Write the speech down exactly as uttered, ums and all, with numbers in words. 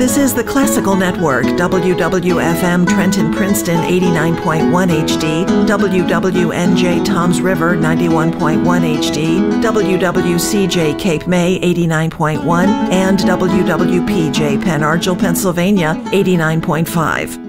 This is the Classical Network, W W F M Trenton Princeton eighty-nine point one H D, W W N J Toms River ninety-one point one H D, W W C J Cape May eighty-nine point one, and W W P J Penn Argyl, Pennsylvania eighty-nine point five.